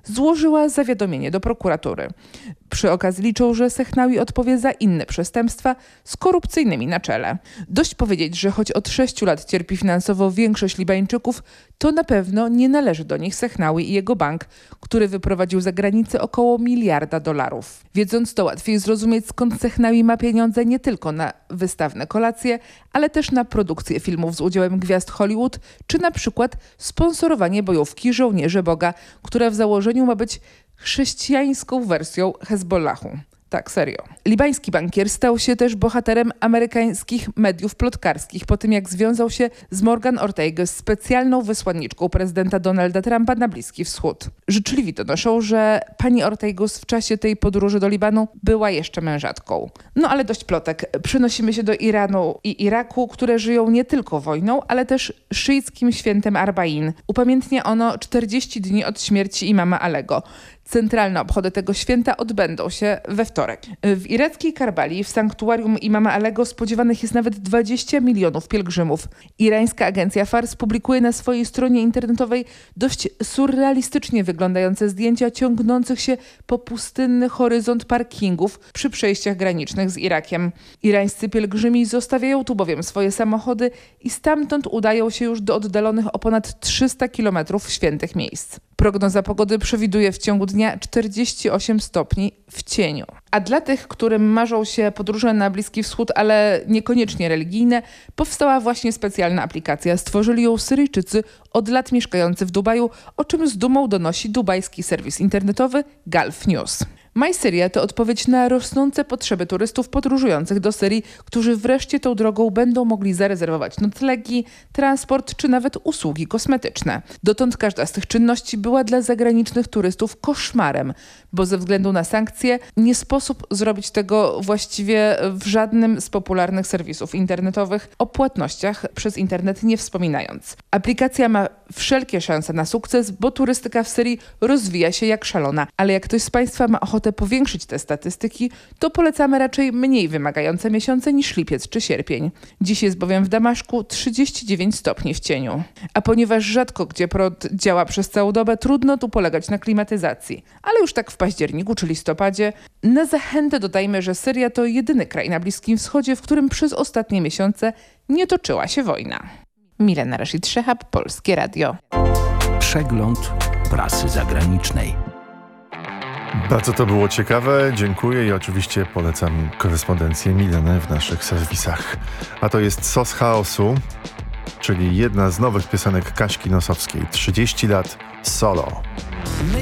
złożyła zawiadomienie do prokuratury. Przy okazji liczą, że Sechnawi odpowie za inne przestępstwa z korupcyjnymi na czele. Dość powiedzieć, że choć od 6 lat cierpi finansowo większość Libańczyków, to na pewno nie należy do nich Sechnawi i jego bank, który wyprowadził za granicę około $1 miliarda. Wiedząc to, łatwiej zrozumieć, skąd Sechnawi ma pieniądze nie tylko na wystawne kolacje, ale też na produkcję filmów z udziałem gwiazd Hollywood, czy na przykład sponsorowanie bojówki Żołnierze Boga, która w założeniu ma być chrześcijańską wersją Hezbollahu. Tak, serio. Libański bankier stał się też bohaterem amerykańskich mediów plotkarskich po tym, jak związał się z Morgan Ortega, specjalną wysłanniczką prezydenta Donalda Trumpa na Bliski Wschód. Życzliwi donoszą, że pani Ortegus w czasie tej podróży do Libanu była jeszcze mężatką. No ale dość plotek. Przenosimy się do Iranu i Iraku, które żyją nie tylko wojną, ale też szyickim świętem Arbain. Upamiętnia ono 40 dni od śmierci imama Alego. Centralne obchody tego święta odbędą się we wtorek. W irackiej Karbali w sanktuarium imama Alego spodziewanych jest nawet 20 milionów pielgrzymów. Irańska agencja Fars publikuje na swojej stronie internetowej dość surrealistycznie wyglądające zdjęcia ciągnących się po pustynny horyzont parkingów przy przejściach granicznych z Irakiem. Irańscy pielgrzymi zostawiają tu bowiem swoje samochody i stamtąd udają się już do oddalonych o ponad 300 kilometrów świętych miejsc. Prognoza pogody przewiduje w ciągu dnia 48 stopni w cieniu. A dla tych, którym marzą się podróże na Bliski Wschód, ale niekoniecznie religijne, powstała właśnie specjalna aplikacja. Stworzyli ją Syryjczycy od lat mieszkający w Dubaju, o czym z dumą donosi dubajski serwis internetowy Gulf News. MySyria to odpowiedź na rosnące potrzeby turystów podróżujących do Syrii, którzy wreszcie tą drogą będą mogli zarezerwować noclegi, transport czy nawet usługi kosmetyczne. Dotąd każda z tych czynności była dla zagranicznych turystów koszmarem, bo ze względu na sankcje nie sposób zrobić tego właściwie w żadnym z popularnych serwisów internetowych, o płatnościach przez internet nie wspominając. Aplikacja ma wszelkie szanse na sukces, bo turystyka w Syrii rozwija się jak szalona, ale jak ktoś z Państwa ma ochotę powiększyć te statystyki, to polecamy raczej mniej wymagające miesiące niż lipiec czy sierpień. Dziś jest bowiem w Damaszku 39 stopni w cieniu. A ponieważ rzadko gdzie prąd działa przez całą dobę, trudno tu polegać na klimatyzacji. Ale już tak w październiku czy listopadzie, na zachętę dodajmy, że Syria to jedyny kraj na Bliskim Wschodzie, w którym przez ostatnie miesiące nie toczyła się wojna. Milena Rashid-Szehab, Polskie Radio. Przegląd prasy zagranicznej. Bardzo to było ciekawe, dziękuję i oczywiście polecam korespondencję Mileny w naszych serwisach. A to jest Sos Chaosu, czyli jedna z nowych piosenek Kaśki Nosowskiej. 30 lat solo.